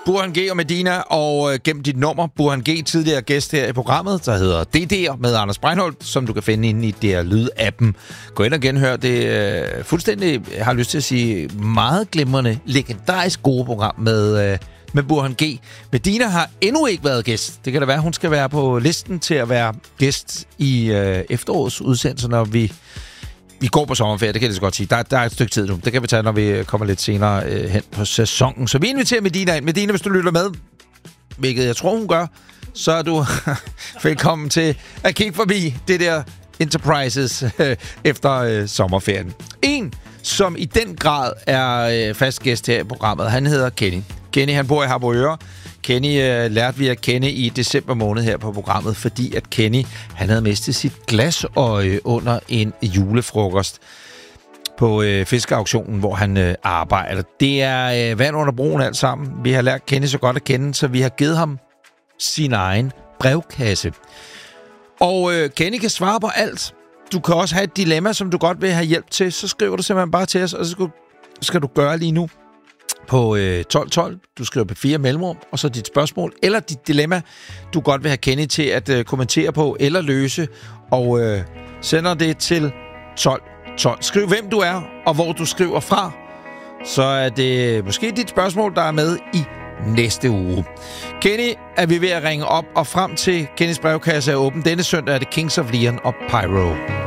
Burhan G og Medina, og gennem dit nummer, Burhan G, tidligere gæst her i programmet, der hedder DD'er med Anders Breinholt, som du kan finde inde i DR Lyd-appen. Gå ind og genhør det fuldstændig, jeg har lyst til at sige, meget glimrende, legendarisk gode program med Burhan G. Medina har endnu ikke været gæst. Det kan da være, hun skal være på listen til at være gæst i efterårets udsendelse, når vi går på sommerferie, det kan jeg så godt sige. Der er et stykke tid nu. Det kan vi tage, når vi kommer lidt senere hen på sæsonen. Så vi inviterer Medina ind. Medina, hvis du lytter med, hvilket jeg tror, hun gør, så er du velkommen til at kigge forbi det der Enterprises efter sommerferien. En, som i den grad er fast gæst her i programmet, han hedder Kenny. Kenny, han bor i Harboøre. Kenny lærte vi at kende i december måned her på programmet, fordi at Kenny, han havde mistet sit glasøje under en julefrokost på fiskeauktionen, hvor han arbejder. Det er vand under broen alt sammen. Vi har lært Kenny så godt at kende, så vi har givet ham sin egen brevkasse. Og Kenny kan svare på alt. Du kan også have et dilemma, som du godt vil have hjælp til. Så skriver du simpelthen bare til os, og så skal du gøre lige nu på 1212. Du skriver på 4 mellemrum, og så dit spørgsmål, eller dit dilemma, du godt vil have Kenny til at kommentere på, eller løse, og sender det til 1212. Skriv, hvem du er, og hvor du skriver fra. Så er det måske dit spørgsmål, der er med i næste uge. Kenny er vi ved at ringe op, og frem til Kennys brevkasse er åben. Denne søndag er det Kings of Leon og Pyro.